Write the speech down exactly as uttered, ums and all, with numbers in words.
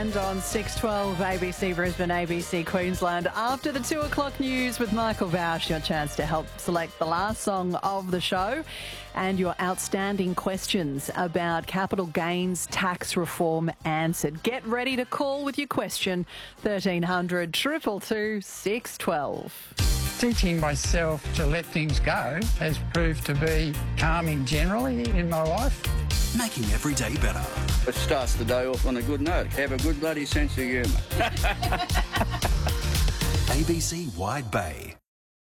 And on six twelve A B C Brisbane, A B C Queensland. After the two o'clock news with Michael Bausch, your chance to help select the last song of the show and your outstanding questions about capital gains tax reform answered. Get ready to call with your question, thirteen hundred, two two two, six one two. Teaching myself to let things go has proved to be calming generally in my life. Making every day better. It starts the day off on a good note. Have a good bloody sense of humour. A B C Wide Bay.